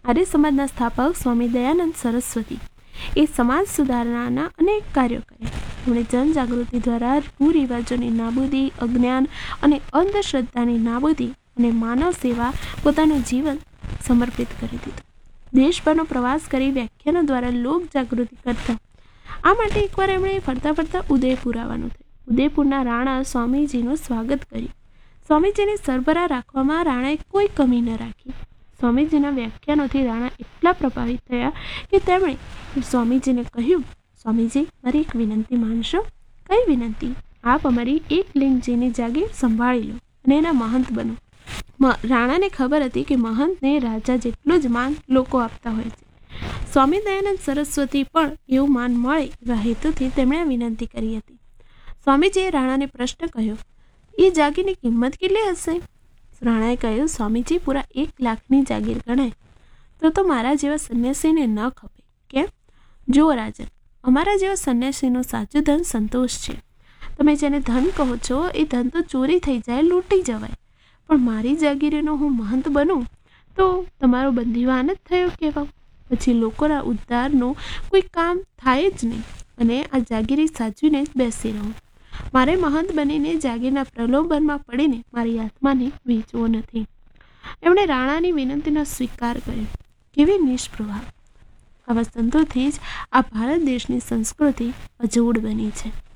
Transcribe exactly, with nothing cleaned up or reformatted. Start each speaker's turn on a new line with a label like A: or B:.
A: આર્ય સમાજના સ્થાપક સ્વામી દયાનંદ સરસ્વતી એ સમાજ સુધારણાના અનેક કાર્યો કર્યા. તેમણે જનજાગૃતિ દ્વારા કુરિવાજોની નાબૂદી, અજ્ઞાન અને અંધશ્રદ્ધાની નાબૂદી અને માનવ સેવા પોતાનું જીવન સમર્પિત કરી દીધું. દેશભરનો પ્રવાસ કરી વ્યાખ્યાનો દ્વારા લોક જાગૃતિ કરતા. આ માટે એકવાર એમણે ફરતા ફરતા ઉદયપુર આવવાનું થયું. ઉદયપુરના રાણા સ્વામીજીનું સ્વાગત કર્યું. સ્વામીજીને સરભરા રાખવામાં રાણાએ કોઈ કમી ન રાખી. સ્વામીજીના વ્યાખ્યાનોથી રાણા એટલા પ્રભાવિત થયા કે તેમણે સ્વામીજીને કહ્યું, સ્વામીજી, મારી એક વિનંતી માનશો? કઈ વિનંતી? આપ અમારી એક લિંગજીની જાગીર સંભાળી લો અને એના મહંત બનો. રાણાને ખબર હતી કે મહંતને રાજા જેટલું જ માન લોકો આપતા હોય છે. સ્વામી દયાનંદ સરસ્વતી પણ એવું માન મળે એવા હેતુથી તેમણે આ વિનંતી કરી હતી. સ્વામીજીએ રાણાને પ્રશ્ન કહ્યો, એ જાગીરની કિંમત કેટલી હશે? રાણાએ કહ્યું, સ્વામીજી, પૂરા એક લાખની જાગીર ગણાય તો તો મારા જેવા સંન્યાસીને ન ખપે. કેમ? જુઓ રાજન, અમારા જેવા સંન્યાસીનું સાચું ધન સંતોષ છે. તમે જેને ધન કહો છો એ ધન તો ચોરી થઈ જાય, લૂંટી જવાય, પણ મારી જાગીરીનો હું મહંત બનું તો તમારો બંદીવાન જ થયો કહેવાય. પછી લોકોના ઉદ્ધારનું કોઈ કામ થાય જ નહીં અને આ જાગીરી સાચવીને જ બેસી રહું. મારે મહંત બનીને જાગીરના પ્રલોભનમાં પડીને મારી આત્માને વેચવો નથી. એમણે રાણાની વિનંતીનો સ્વીકાર કર્યો. કેવી નિષ્પ્રભાવ! આવા સંતોથી જ આ ભારત દેશની સંસ્કૃતિ અજોડ બની છે.